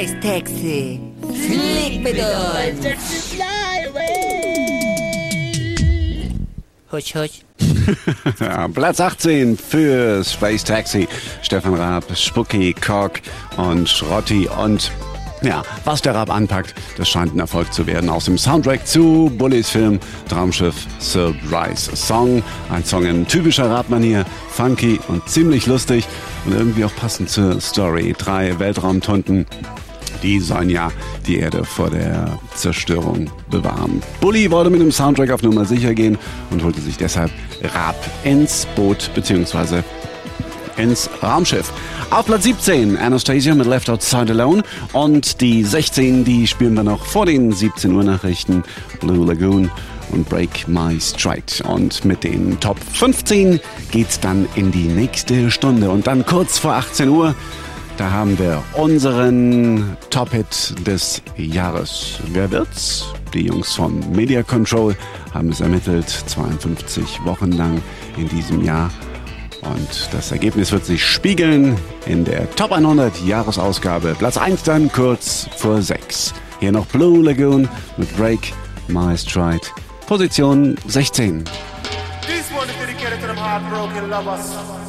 Space Taxi. Flieg mit uns. Husch, husch. Ja, Platz 18 für Space Taxi. Stefan Raab, Spucki, Kork und Schrotti. Und ja, was der Raab anpackt, das scheint ein Erfolg zu werden. Aus dem Soundtrack zu Bullys Film Traumschiff Surprise Song. Ein Song in typischer Raab-Manier, funky und ziemlich lustig und irgendwie auch passend zur Story. 3 Weltraumtunden, die sollen ja die Erde vor der Zerstörung bewahren. Bully wollte mit dem Soundtrack auf Nummer sicher gehen und holte sich deshalb Raab ins Boot bzw. ins Raumschiff. Auf Platz 17 Anastasia mit Left Outside Alone und die 16, die spielen wir noch vor den 17 Uhr Nachrichten. Blue Lagoon und Break My Stride. Und mit den Top 15 geht's dann in die nächste Stunde. Und dann kurz vor 18 Uhr, da haben wir unseren Top-Hit des Jahres. Wer wird's? Die Jungs von Media Control haben es ermittelt, 52 Wochen lang in diesem Jahr. Und das Ergebnis wird sich spiegeln in der Top 100 Jahresausgabe. Platz 1 dann kurz vor 6. Hier noch Blue Lagoon mit Break My Stride. Position 16. This one is dedicated to them heartbroken lovers.